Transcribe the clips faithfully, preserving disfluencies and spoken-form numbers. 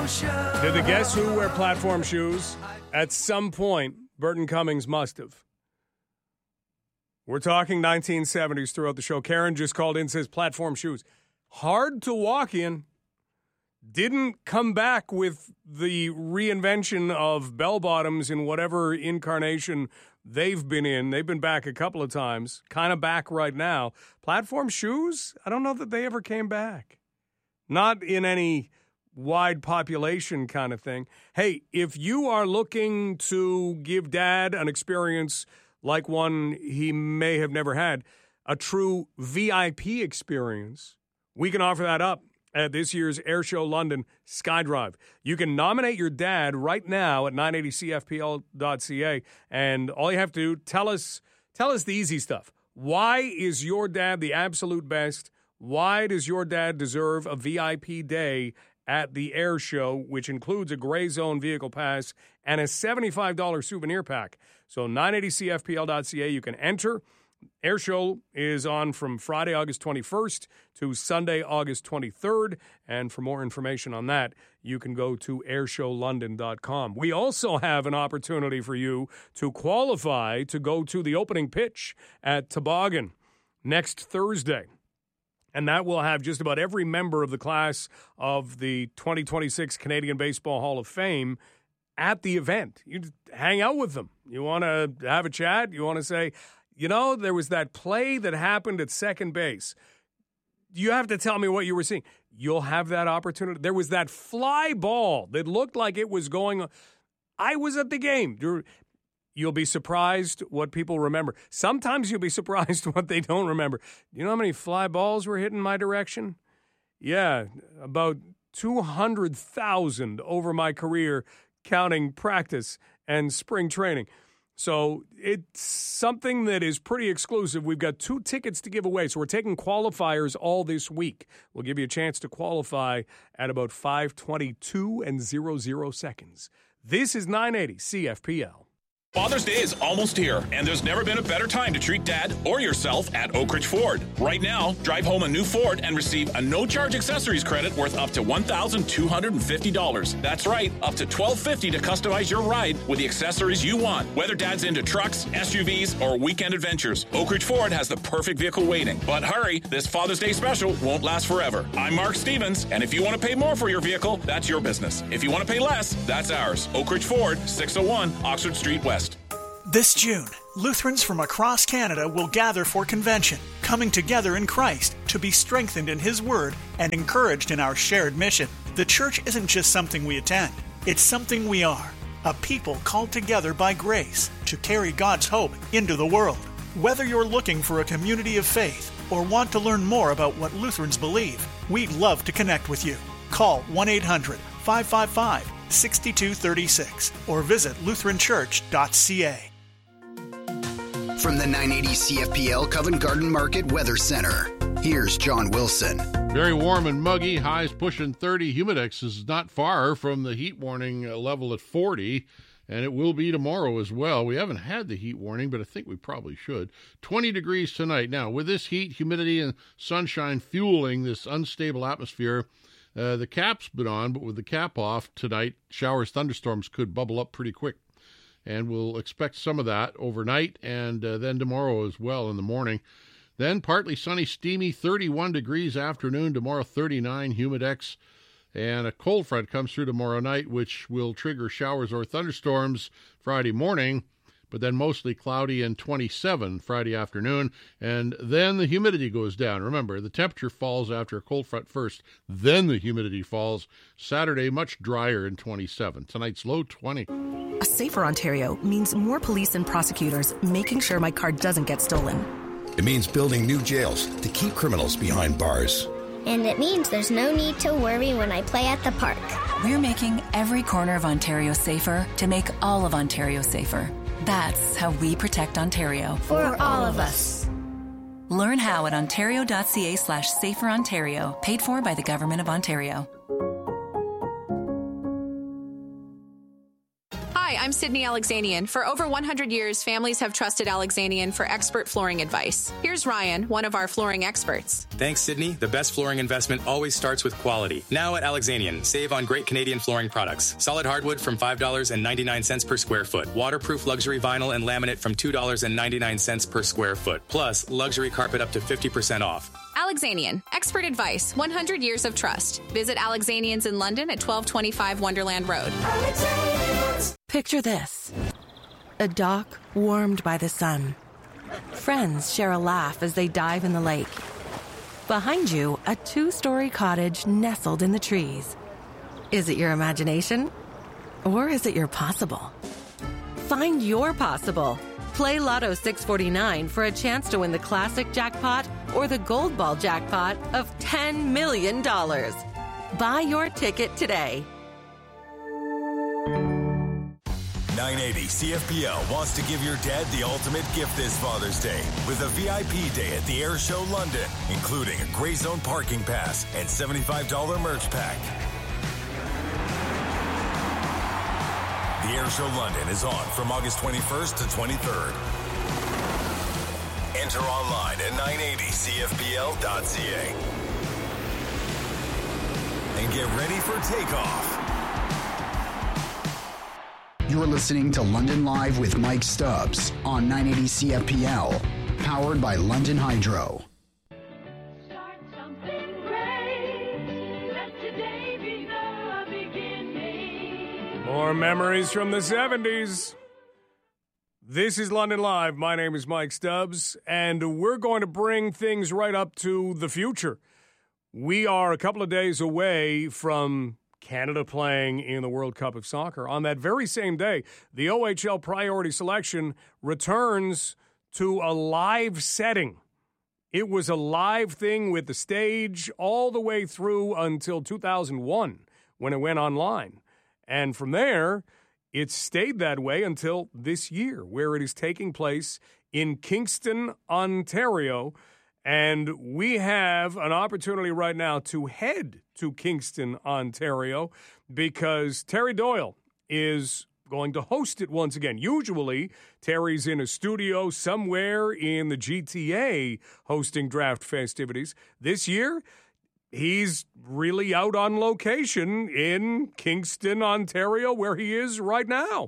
Did the Guess Who wear platform shoes? At some point, Burton Cummings must have. We're talking nineteen seventies throughout the show. Karen just called in and says platform shoes. Hard to walk in. Didn't come back with the reinvention of bell-bottoms in whatever incarnation they've been in. They've been back a couple of times. Kind of back right now. Platform shoes? I don't know that they ever came back. Not in any wide population kind of thing. Hey, if you are looking to give Dad an experience like one he may have never had, a true V I P experience, we can offer that up at this year's Airshow London Skydrive. You can nominate your dad right now at nine eighty C F P L dot C A, and all you have to do, tell us, tell us the easy stuff. Why is your dad the absolute best? Why does your dad deserve a V I P day at the Air Show, which includes a Gray Zone vehicle pass and a seventy-five dollars souvenir pack? So nine eighty C F P L dot C A, you can enter. Air Show is on from Friday, August twenty-first to Sunday, August twenty-third. And for more information on that, you can go to air show london dot com. We also have an opportunity for you to qualify to go to the opening pitch at Toboggan next Thursday. And that will have just about every member of the class of the twenty twenty-six Canadian Baseball Hall of Fame at the event. You hang out with them. You want to have a chat? You want to say, you know, there was that play that happened at second base. You have to tell me what you were seeing. You'll have that opportunity. There was that fly ball that looked like it was going. I was at the game. You'll be surprised what people remember. Sometimes you'll be surprised what they don't remember. You know how many fly balls were hitting my direction? Yeah, about two hundred thousand over my career, counting practice and spring training. So it's something that is pretty exclusive. We've got two tickets to give away, so we're taking qualifiers all this week. We'll give you a chance to qualify at about five twenty-two and zero zero seconds. This is nine eighty C F P L. Father's Day is almost here, and there's never been a better time to treat Dad or yourself at Oak Ridge Ford. Right now, drive home a new Ford and receive a no-charge accessories credit worth up to one thousand two hundred fifty dollars. That's right, up to twelve fifty to customize your ride with the accessories you want. Whether Dad's into trucks, S U Vs, or weekend adventures, Oak Ridge Ford has the perfect vehicle waiting. But hurry, this Father's Day special won't last forever. I'm Mark Stevens, and if you want to pay more for your vehicle, that's your business. If you want to pay less, that's ours. Oak Ridge Ford, six oh one Oxford Street West. This June, Lutherans from across Canada will gather for convention, coming together in Christ to be strengthened in His Word and encouraged in our shared mission. The church isn't just something we attend, it's something we are, a people called together by grace to carry God's hope into the world. Whether you're looking for a community of faith or want to learn more about what Lutherans believe, we'd love to connect with you. Call one eight hundred five five five six two three six or visit lutheran church dot c a. From the nine eighty C F P L Covent Garden Market Weather Center, here's John Wilson. Very warm and muggy, highs pushing thirty. Humidex is not far from the heat warning level at forty, and it will be tomorrow as well. We haven't had the heat warning, but I think we probably should. twenty degrees tonight. Now, with this heat, humidity, and sunshine fueling this unstable atmosphere, uh, the cap's been on, but with the cap off tonight, showers, thunderstorms could bubble up pretty quick. And we'll expect some of that overnight and uh, then tomorrow as well in the morning. Then partly sunny, steamy, thirty-one degrees afternoon, tomorrow thirty-nine, humidex. And a cold front comes through tomorrow night, which will trigger showers or thunderstorms Friday morning, but then mostly cloudy and twenty-seven Friday afternoon. And then the humidity goes down. Remember, the temperature falls after a cold front first, then the humidity falls. Saturday, much drier and twenty-seven. Tonight's low twenty. A safer Ontario means more police and prosecutors making sure my car doesn't get stolen. It means building new jails to keep criminals behind bars. And it means there's no need to worry when I play at the park. We're making every corner of Ontario safer to make all of Ontario safer. That's how we protect Ontario. For all of us. Learn how at ontario.ca slash safer Ontario, paid for by the Government of Ontario. I'm Sydney Alexanian. For over one hundred years, families have trusted Alexanian for expert flooring advice. Here's Ryan, one of our flooring experts. Thanks, Sydney. The best flooring investment always starts with quality. Now at Alexanian, save on great Canadian flooring products. Solid hardwood from five dollars and ninety-nine cents per square foot. Waterproof luxury vinyl and laminate from two dollars and ninety-nine cents per square foot. Plus, luxury carpet up to fifty percent off. Alexanian, expert advice, one hundred years of trust. Visit Alexanians in London at twelve twenty-five Wonderland Road. Picture this. A dock warmed by the sun. Friends share a laugh as they dive in the lake. Behind you, a two-story cottage nestled in the trees. Is it your imagination? Or is it your possible? Find your possible. Play Lotto six forty-nine for a chance to win the classic jackpot or the gold ball jackpot of ten million dollars. Buy your ticket today. nine eighty C F P L wants to give your dad the ultimate gift this Father's Day with a V I P day at the Air Show London, including a Grey Zone parking pass and seventy-five dollars merch pack. The Air Show London is on from August twenty-first to twenty-third. Enter online at nine eighty C F P L dot C A. And get ready for takeoff. You're listening to London Live with Mike Stubbs on nine eighty C F P L, powered by London Hydro. More memories from the seventies. This is London Live. My name is Mike Stubbs, and we're going to bring things right up to the future. We are a couple of days away from Canada playing in the World Cup of Soccer. On that very same day, the O H L priority selection returns to a live setting. It was a live thing with the stage all the way through until two thousand one when it went online. And from there, it stayed that way until this year, where it is taking place in Kingston, Ontario. And we have an opportunity right now to head to Kingston, Ontario, because Terry Doyle is going to host it once again. Usually, Terry's in a studio somewhere in the G T A hosting draft festivities. This year, he's really out on location in Kingston, Ontario, where he is right now.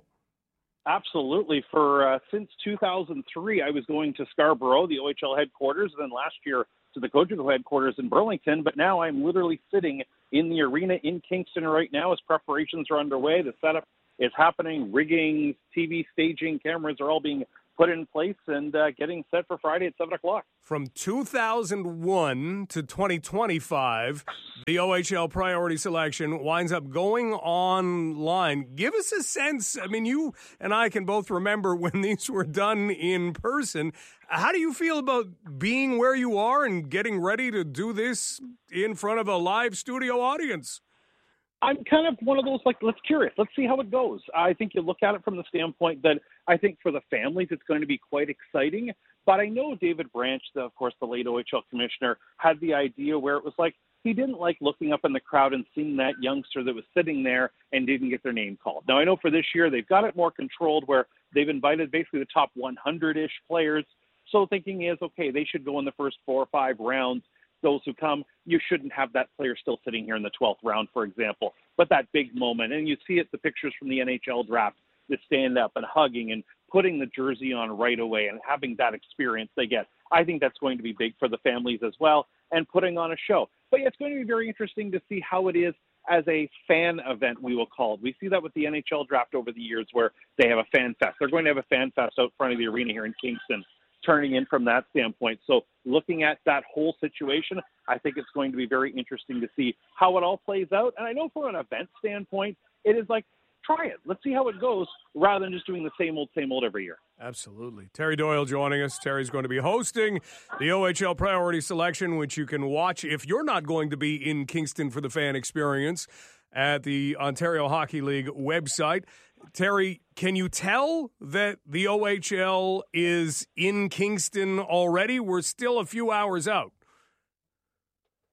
Absolutely. For uh, since two thousand three, I was going to Scarborough, the O H L headquarters, and then last year to the Cogeco headquarters in Burlington. But now I'm literally sitting in the arena in Kingston right now as preparations are underway. The setup is happening. Rigging, T V staging, cameras are all being put in place and uh, getting set for Friday at seven o'clock. From two thousand one to twenty twenty-five, the O H L priority selection winds up going online. Give us a sense. I mean, you and I can both remember when these were done in person. How do you feel about being where you are and getting ready to do this in front of a live studio audience? I'm kind of one of those, like, let's curious. Let's see how it goes. I think you look at it from the standpoint that I think for the families it's going to be quite exciting. But I know David Branch, the, of course, the late O H L commissioner, had the idea where it was like he didn't like looking up in the crowd and seeing that youngster that was sitting there and didn't get their name called. Now, I know for this year they've got it more controlled where they've invited basically the top one hundred-ish players. So thinking is, okay, they should go in the first four or five rounds. Those who come, you shouldn't have that player still sitting here in the twelfth round, for example. But that big moment, and you see it, the pictures from the N H L draft, the stand up and hugging and putting the jersey on right away and having that experience they get. I think that's going to be big for the families as well and putting on a show. But yeah, it's going to be very interesting to see how it is as a fan event, we will call it. We see that with the N H L draft over the years where they have a fan fest. They're going to have a fan fest out front of the arena here in Kingston, turning in from that standpoint. So looking at that whole situation, I think it's going to be very interesting to see how it all plays out. And I know from an event standpoint, it is like, try it. Let's see how it goes rather than just doing the same old, same old every year. Absolutely. Terry Doyle joining us. Terry's going to be hosting the O H L Priority Selection, which you can watch if you're not going to be in Kingston for the fan experience at the Ontario Hockey League website. Terry, can you tell that the O H L is in Kingston already? We're still a few hours out.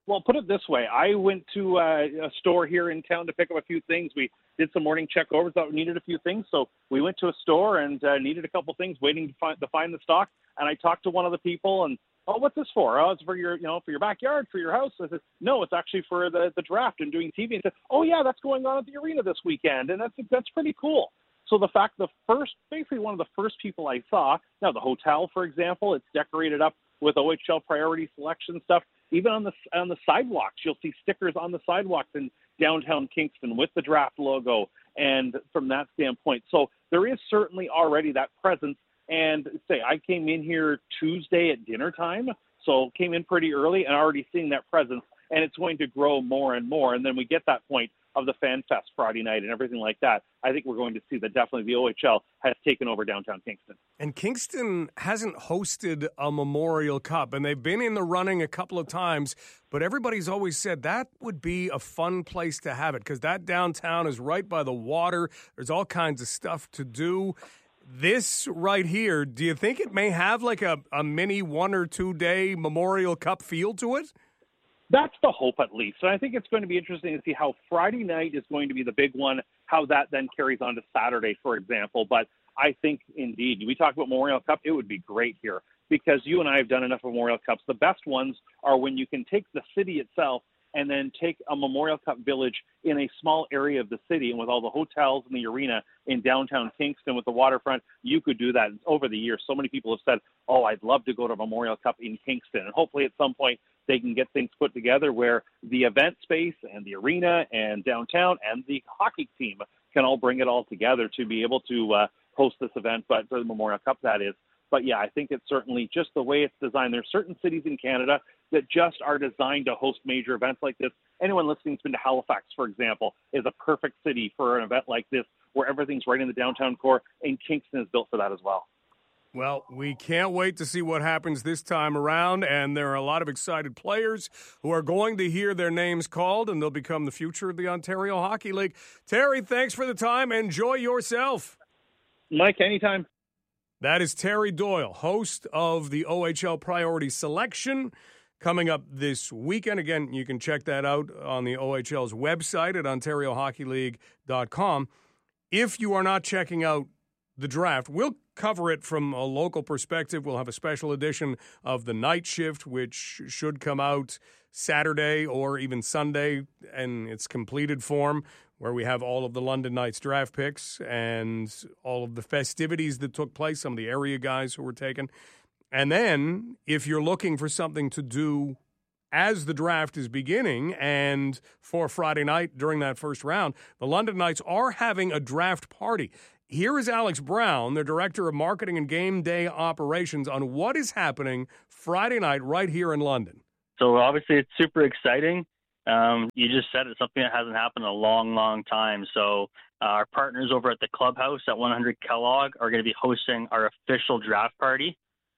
Well, put it this way. I went to uh, a store here in town to pick up a few things. We did some morning checkovers, thought we needed a few things. So we went to a store and uh, needed a couple things, waiting to find, to find the stock. And I talked to one of the people and, oh, what's this for? Oh, it's for your, you know, for your backyard, for your house. I said, no, it's actually for the, the draft and doing T V. And said, oh, yeah, that's going on at the arena this weekend. And that's that's pretty cool. So the fact the first, basically one of the first people I saw, now the hotel, for example, it's decorated up with O H L priority selection stuff. Even on the on the sidewalks, you'll see stickers on the sidewalks in downtown Kingston with the draft logo. And from that standpoint, so there is certainly already that presence. And say I came in here Tuesday at dinner time, so came in pretty early and already seeing that presence. And it's going to grow more and more. And then we get that point of the Fan Fest Friday night and everything like that. I think we're going to see that definitely the O H L has taken over downtown Kingston. And Kingston hasn't hosted a Memorial Cup, and they've been in the running a couple of times, but everybody's always said that would be a fun place to have it because that downtown is right by the water. There's all kinds of stuff to do. This right here, do you think it may have like a, a mini one or two day Memorial Cup feel to it? That's the hope, at least. And I think it's going to be interesting to see how Friday night is going to be the big one, how that then carries on to Saturday, for example. But I think, indeed, we talk about Memorial Cup, it would be great here because you and I have done enough Memorial Cups. The best ones are when you can take the city itself and then take a Memorial Cup village in a small area of the city. And with all the hotels and the arena in downtown Kingston with the waterfront, you could do that. Over the years, so many people have said, oh, I'd love to go to Memorial Cup in Kingston. And hopefully at some point they can get things put together where the event space and the arena and downtown and the hockey team can all bring it all together to be able to uh, host this event, but for the Memorial Cup, that is. But yeah, I think it's certainly just the way it's designed. There's certain cities in Canada that just are designed to host major events like this. Anyone listening who's been to Halifax, for example, is a perfect city for an event like this where everything's right in the downtown core, and Kingston is built for that as well. Well, we can't wait to see what happens this time around, and there are a lot of excited players who are going to hear their names called, and they'll become the future of the Ontario Hockey League. Terry, thanks for the time. Enjoy yourself. Mike, anytime. That is Terry Doyle, host of the O H L Priority Selection, coming up this weekend. Again, you can check that out on the O H L's website at ontario hockey league dot com. If you are not checking out the draft, we'll cover it from a local perspective. We'll have a special edition of the Night Shift, which should come out Saturday or even Sunday in its completed form, where we have all of the London Knights draft picks and all of the festivities that took place, some of the area guys who were taken. And then if you're looking for something to do as the draft is beginning and for Friday night during that first round, the London Knights are having a draft party. Here is Alex Brown, their Director of Marketing and Game Day Operations, on what is happening Friday night right here in London. So obviously it's super exciting. Um, you just said it's something that hasn't happened in a long, long time. So uh, our partners over at the clubhouse at one hundred Kellogg are going to be hosting our official draft party.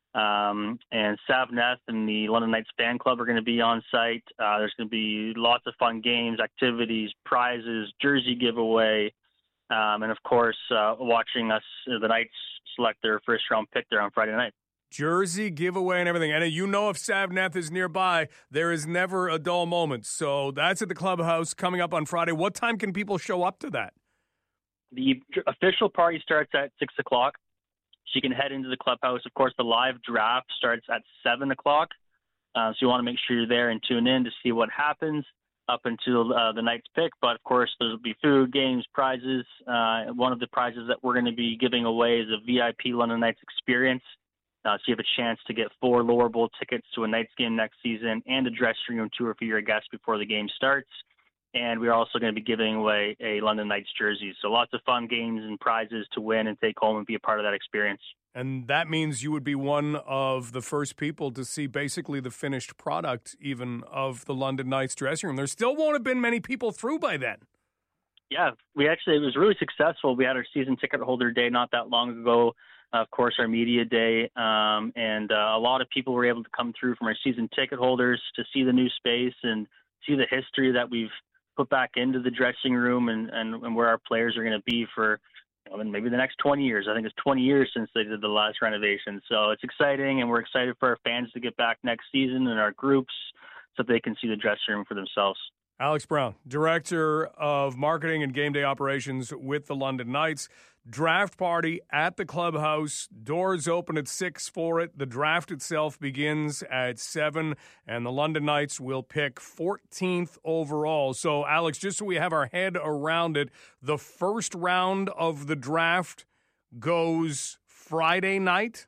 Um, and Savneth and the London Knights fan club are going to be on site. Uh, there's going to be lots of fun games, activities, prizes, jersey giveaway. Um, and, of course, uh, watching us, the Knights select their first-round pick there on Friday night. Jersey giveaway and everything. And you know if Savneth is nearby, there is never a dull moment. So that's at the clubhouse coming up on Friday. What time can people show up to that? The official party starts at six o'clock. So you can head into the clubhouse. Of course, the live draft starts at seven o'clock. Uh, so you want to make sure you're there and tune in to see what happens up until uh, the Knights pick. But, of course, there'll be food, games, prizes. Uh, one of the prizes that we're going to be giving away is a V I P London Knights experience. Uh, so you have a chance to get four lower bowl tickets to a Knights game next season and a dressing room tour for your guests before the game starts. And we're also going to be giving away a London Knights jersey. So lots of fun games and prizes to win and take home and be a part of that experience. And that means you would be one of the first people to see basically the finished product even of the London Knights dressing room. There still won't have been many people through by then. Yeah, we actually, it was really successful. We had our season ticket holder day not that long ago. Of course, our media day, um, and uh, a lot of people were able to come through from our season ticket holders to see the new space and see the history that we've put back into the dressing room and, and, and where our players are going to be for you know, maybe the next twenty years. I think it's twenty years since they did the last renovation. So it's exciting, and we're excited for our fans to get back next season and our groups so that they can see the dressing room for themselves. Alex Brown, Director of Marketing and Game Day Operations with the London Knights. Draft party at the clubhouse. Doors open at six for it. The draft itself begins at seven, and the London Knights will pick fourteenth overall. So, Alex, just so we have our head around it, the first round of the draft goes Friday night?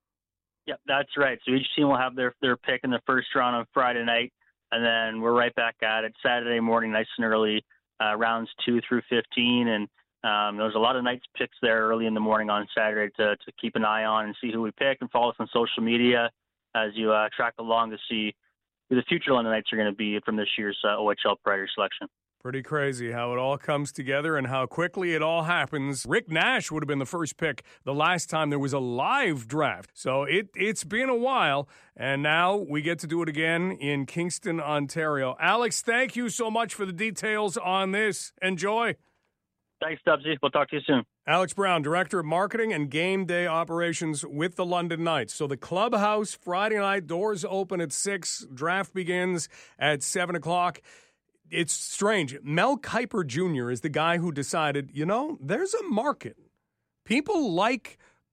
Yep, that's right. So each team will have their, their pick in the first round on Friday night, and then we're right back at it Saturday morning, nice and early, uh, rounds two through fifteen, and Um, there's a lot of Knights picks there early in the morning on Saturday to, to keep an eye on and see who we pick, and follow us on social media as you uh, track along to see who the future London Knights are going to be from this year's uh, O H L Priority Selection. Pretty crazy how it all comes together and how quickly it all happens. Rick Nash would have been the first pick the last time there was a live draft. So it, it's been a while, and now we get to do it again in Kingston, Ontario. Alex, thank you so much for the details on this. Enjoy. Thanks, Stubbsy. We'll talk to you soon. Alex Brown, Director of Marketing and Game Day Operations with the London Knights. So the clubhouse, Friday night, doors open at six, draft begins at seven o'clock. It's strange. Mel Kiper Junior is the guy who decided, you know, there's a market. People like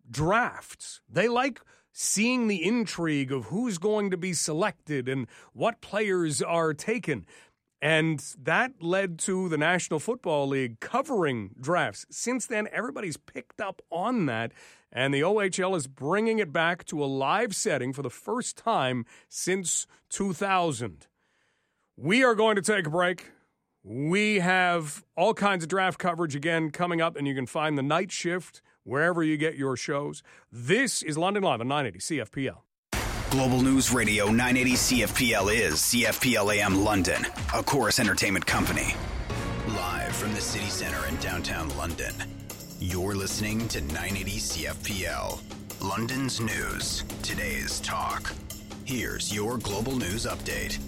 drafts. They like seeing the intrigue of who's going to be selected and what players are taken. And that led to the National Football League covering drafts. Since then, everybody's picked up on that, and the O H L is bringing it back to a live setting for the first time since two thousand. We are going to take a break. We have all kinds of draft coverage again coming up, and you can find the Night Shift wherever you get your shows. This is London Live on nine eighty C F P L. Global News Radio nine eighty C F P L is C F P L A M London, a Chorus Entertainment company. Live from the city center in downtown London, you're listening to nine eighty C F P L. London's news, today's talk. Here's your Global News update.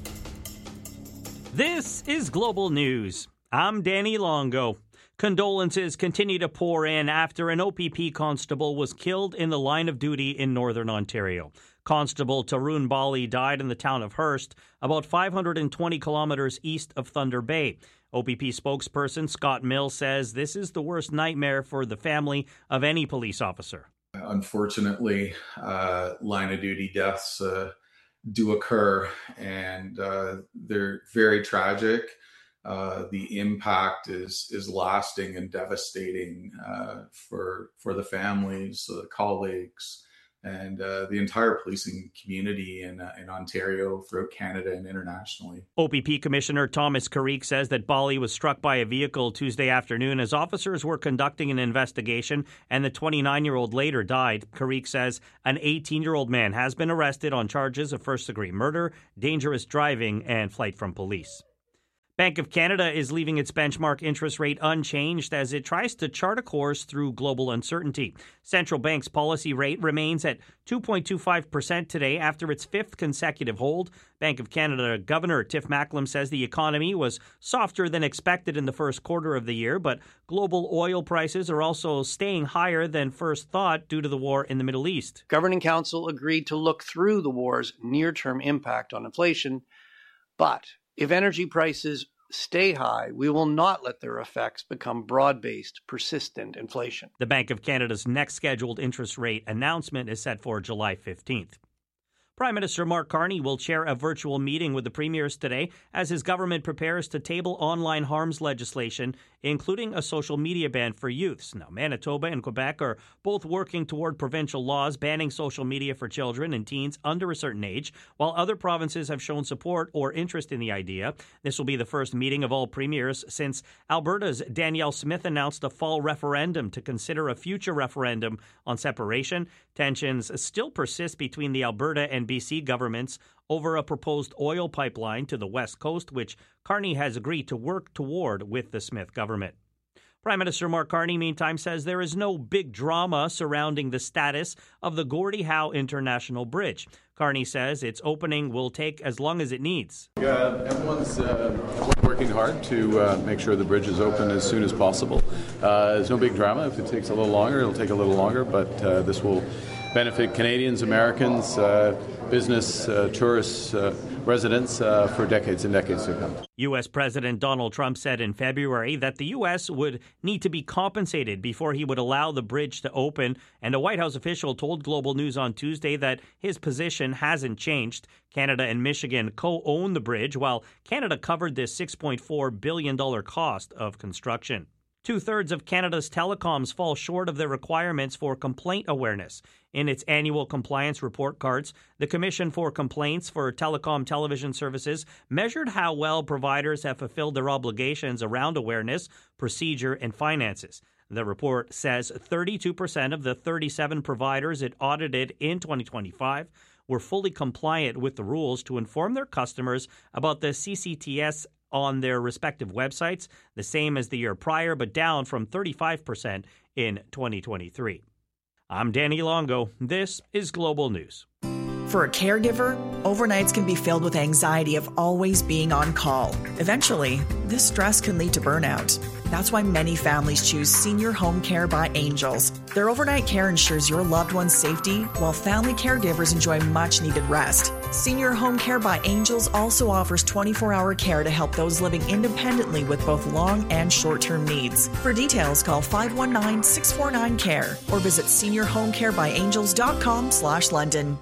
This is Global News. I'm Danny Longo. Condolences continue to pour in after an O P P constable was killed in the line of duty in Northern Ontario. Constable Tarun Bali died in the town of Hearst, about five hundred twenty kilometers east of Thunder Bay. O P P spokesperson Scott Mills says this is the worst nightmare for the family of any police officer. Unfortunately, uh, line of duty deaths uh, do occur, and uh, they're very tragic. Uh, the impact is is lasting and devastating uh, for for the families, the colleagues, and uh, the entire policing community in uh, in Ontario, throughout Canada, and internationally. O P P Commissioner Thomas Carrique says that Bali was struck by a vehicle Tuesday afternoon as officers were conducting an investigation, and the twenty-nine-year-old later died. Carrique says an eighteen-year-old man has been arrested on charges of first-degree murder, dangerous driving, and flight from police. Bank of Canada is leaving its benchmark interest rate unchanged as it tries to chart a course through global uncertainty. Central Bank's policy rate remains at two point two five percent today after its fifth consecutive hold. Bank of Canada Governor Tiff Macklem says the economy was softer than expected in the first quarter of the year, but global oil prices are also staying higher than first thought due to the war in the Middle East. Governing Council agreed to look through the war's near-term impact on inflation, but if energy prices stay high, we will not let their effects become broad-based, persistent inflation. The Bank of Canada's next scheduled interest rate announcement is set for July fifteenth. Prime Minister Mark Carney will chair a virtual meeting with the premiers today as his government prepares to table online harms legislation, including a social media ban for youths. Now, Manitoba and Quebec are both working toward provincial laws banning social media for children and teens under a certain age, while other provinces have shown support or interest in the idea. This will be the first meeting of all premiers since Alberta's Danielle Smith announced a fall referendum to consider a future referendum on separation. Tensions still persist between the Alberta and B C governments over a proposed oil pipeline to the West Coast, which Carney has agreed to work toward with the Smith government. Prime Minister Mark Carney, meantime, says there is no big drama surrounding the status of the Gordie Howe International Bridge. Carney says its opening will take as long as it needs. Uh, everyone's uh, working hard to uh, make sure the bridge is open as soon as possible. Uh, there's no big drama. If it takes a little longer, it'll take a little longer, but uh, this will benefit Canadians, Americans, uh, business, uh, tourists uh, residents uh, for decades and decades to come. U S. President Donald Trump said in February that the U S would need to be compensated before he would allow the bridge to open, and a White House official told Global News on Tuesday that his position hasn't changed. Canada and Michigan co-own the bridge, while Canada covered the six point four billion dollars cost of construction. Two-thirds of Canada's telecoms fall short of their requirements for complaint awareness. In its annual compliance report cards, the Commission for Complaints for Telecom Television Services measured how well providers have fulfilled their obligations around awareness, procedure, and finances. The report says thirty-two percent of the thirty-seven providers it audited in twenty twenty-five were fully compliant with the rules to inform their customers about the C C T S on their respective websites, the same as the year prior, but down from thirty-five percent in twenty twenty-three. I'm Danny Longo. This is Global News. For a caregiver, overnights can be filled with anxiety of always being on call. Eventually, this stress can lead to burnout. That's why many families choose Senior Home Care by Angels. Their overnight care ensures your loved one's safety, while family caregivers enjoy much-needed rest. Senior Home Care by Angels also offers twenty-four hour care to help those living independently with both long and short-term needs. For details, call five one nine, six four nine, C A R E or visit senior home care by angels dot com slash London.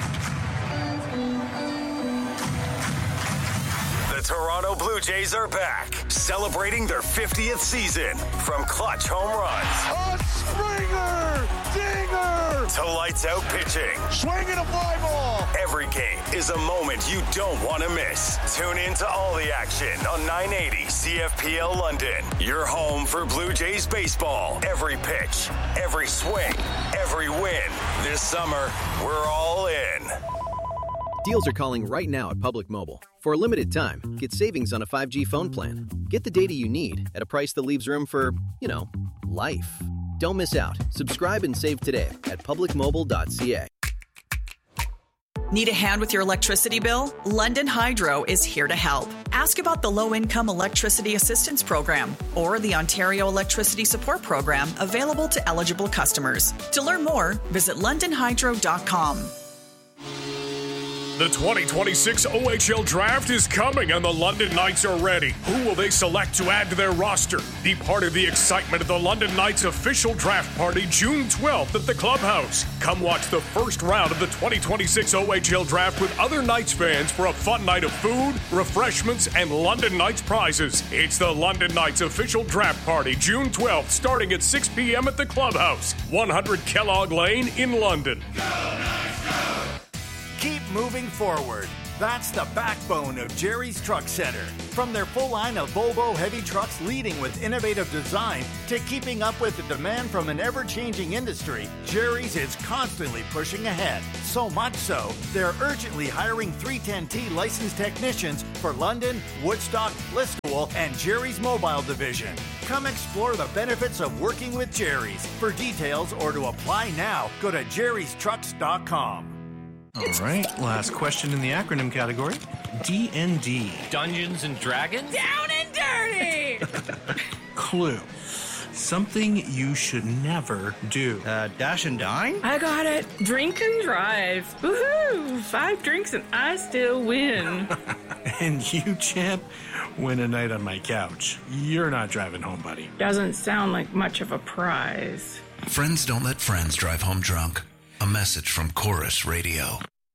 Toronto Blue Jays are back, celebrating their fiftieth season. From clutch home runs, a Springer, dinger, to lights out pitching, swinging a fly ball. Every game is a moment you don't want to miss. Tune in to all the action on nine eighty C F P L London. Your home for Blue Jays baseball. Every pitch, every swing, every win. This summer, we're all in. Deals are calling right now at Public Mobile. For a limited time, get savings on a five G phone plan. Get the data you need at a price that leaves room for, you know, life. Don't miss out. Subscribe and save today at public mobile dot c a. Need a hand with your electricity bill? London Hydro is here to help. Ask about the Low-Income Electricity Assistance Program or the Ontario Electricity Support Program available to eligible customers. To learn more, visit london hydro dot com. The twenty twenty-six O H L Draft is coming and the London Knights are ready. Who will they select to add to their roster? Be part of the excitement of the London Knights official draft party June twelfth at the Clubhouse. Come watch the first round of the twenty twenty-six O H L Draft with other Knights fans for a fun night of food, refreshments, and London Knights prizes. It's the London Knights official draft party June twelfth starting at six p.m. at the Clubhouse, one hundred Kellogg Lane in London. Go Knights, go! Keep moving forward. That's the backbone of Jerry's Truck Center. From their full line of Volvo heavy trucks leading with innovative design to keeping up with the demand from an ever-changing industry, Jerry's is constantly pushing ahead. So much so, they're urgently hiring three ten T licensed technicians for London, Woodstock, Listowel, and Jerry's Mobile Division. Come explore the benefits of working with Jerry's. For details or to apply now, go to jerrys trucks dot com. All right, last question in the acronym category. D and D. Dungeons and Dragons? Down and dirty! Clue. Something you should never do. Uh, dash and dine? I got it. Drink and drive. Woohoo! Five drinks and I still win. And you, champ, win a night on my couch. You're not driving home, buddy. Doesn't sound like much of a prize. Friends don't let friends drive home drunk. A message from Chorus Radio.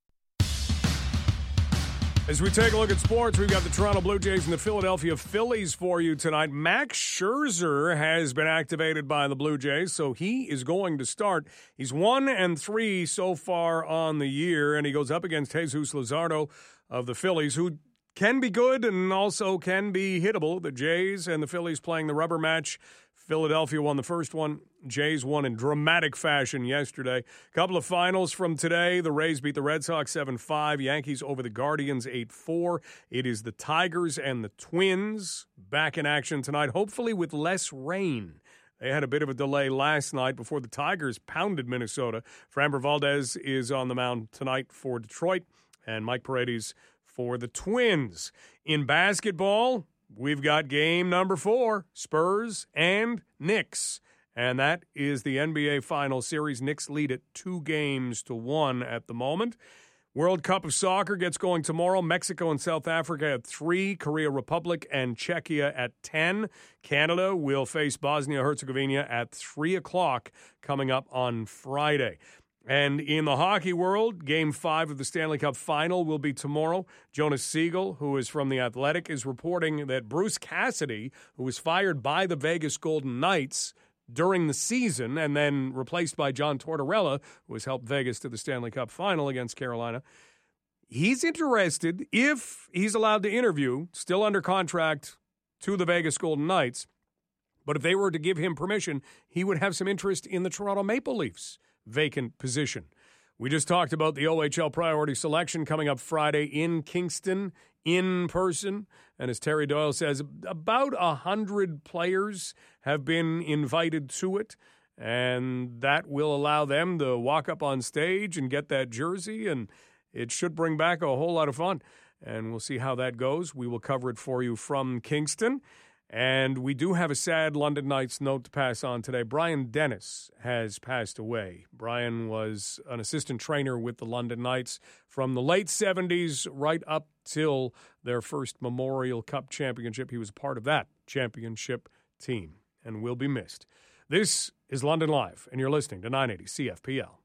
As we take a look at sports, we've got the Toronto Blue Jays and the Philadelphia Phillies for you tonight. Max Scherzer has been activated by the Blue Jays, so he is going to start. He's one and three so far on the year, and he goes up against Jesus Luzardo of the Phillies, who can be good and also can be hittable. The Jays and the Phillies playing the rubber match. Philadelphia won the first one. Jays won in dramatic fashion yesterday. Couple of finals from today. The Rays beat the Red Sox seven five. Yankees over the Guardians eight four. It is the Tigers and the Twins back in action tonight, hopefully with less rain. They had a bit of a delay last night before the Tigers pounded Minnesota. Framber Valdez is on the mound tonight for Detroit, and Mike Paredes for the Twins. In basketball, we've got game number four, Spurs and Knicks. And that is the N B A Finals Series. Knicks lead it two games to one at the moment. World Cup of Soccer gets going tomorrow. Mexico and South Africa at three. Korea Republic and Czechia at ten. Canada will face Bosnia-Herzegovina at three o'clock coming up on Friday. And in the hockey world, Game five of the Stanley Cup Final will be tomorrow. Jonas Siegel, who is from The Athletic, is reporting that Bruce Cassidy, who was fired by the Vegas Golden Knights during the season and then replaced by John Tortorella, who has helped Vegas to the Stanley Cup Final against Carolina, he's interested, if he's allowed to interview, still under contract to the Vegas Golden Knights, but if they were to give him permission, he would have some interest in the Toronto Maple Leafs vacant position. We just talked about the O H L priority selection coming up Friday in Kingston, in person. And as Terry Doyle says, about one hundred players have been invited to it. And that will allow them to walk up on stage and get that jersey. And it should bring back a whole lot of fun. And we'll see how that goes. We will cover it for you from Kingston. And we do have a sad London Knights note to pass on today. Brian Dennis has passed away. Brian was an assistant trainer with the London Knights from the late seventies right up till their first Memorial Cup championship. He was part of that championship team and will be missed. This is London Live, and you're listening to nine eighty C F P L.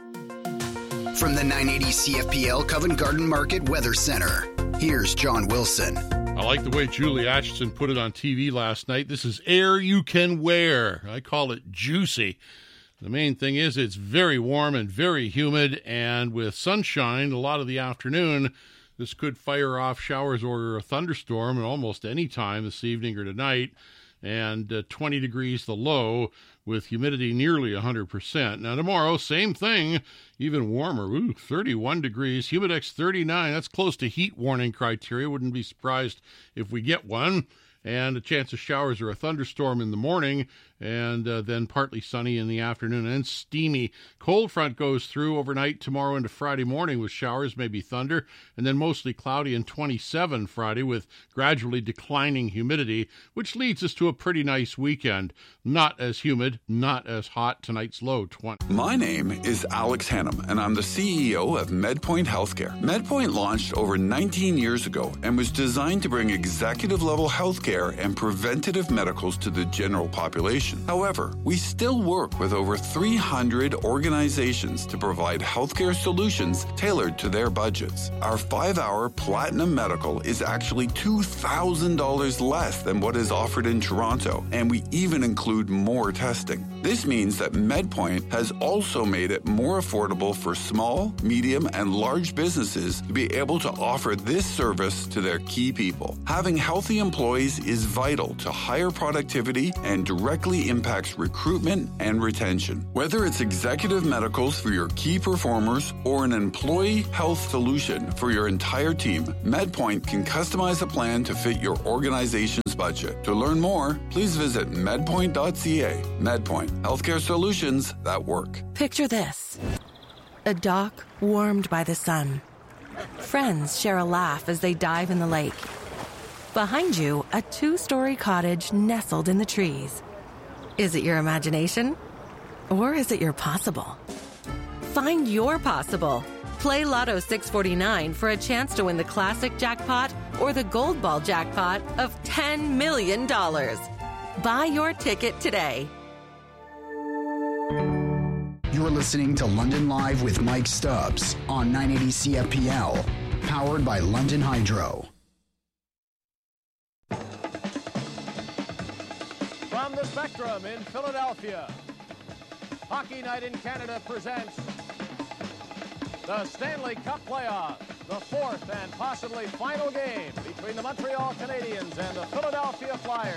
From the nine eighty C F P L Covent Garden Market Weather Center, here's John Wilson. I like the way Julie Acheson put it on T V last night. This is air you can wear. I call it juicy. The main thing is it's very warm and very humid, and with sunshine a lot of the afternoon, this could fire off showers or a thunderstorm at almost any time this evening or tonight, and uh, twenty degrees the low with humidity nearly one hundred percent. Now tomorrow, same thing, even warmer. Ooh, thirty-one degrees, Humidex thirty-nine. That's close to heat warning criteria. Wouldn't be surprised if we get one. And a chance of showers or a thunderstorm in the morning, and uh, then partly sunny in the afternoon and steamy. Cold front goes through overnight tomorrow into Friday morning with showers, maybe thunder, and then mostly cloudy and twenty-seven Friday with gradually declining humidity, which leads us to a pretty nice weekend. Not as humid, not as hot. Tonight's low, twenty. My name is Alex Hannum, and I'm the C E O of MedPoint Healthcare. MedPoint launched over nineteen years ago and was designed to bring executive-level healthcare and preventative medicals to the general population. However, we still work with over three hundred organizations to provide healthcare solutions tailored to their budgets. Our five-hour Platinum Medical is actually two thousand dollars less than what is offered in Toronto, and we even include more testing. This means that MedPoint has also made it more affordable for small, medium, and large businesses to be able to offer this service to their key people. Having healthy employees is vital to higher productivity and directly impacts recruitment and retention. Whether it's executive medicals for your key performers or an employee health solution for your entire team, MedPoint can customize a plan to fit your organization's budget. To learn more, please visit medpoint dot c a. MedPoint, healthcare solutions that work. Picture this: a dock warmed by the sun. Friends share a laugh as they dive in the lake. Behind you, a two-story cottage nestled in the trees. Is it your imagination? Or is it your possible? Find your possible. Play Lotto six forty-nine for a chance to win the classic jackpot or the gold ball jackpot of ten million dollars. Buy your ticket today. You're listening to London Live with Mike Stubbs on nine eighty C F P L, powered by London Hydro. From the Spectrum in Philadelphia, Hockey Night in Canada presents the Stanley Cup Playoffs, the fourth and possibly final game between the Montreal Canadiens and the Philadelphia Flyers.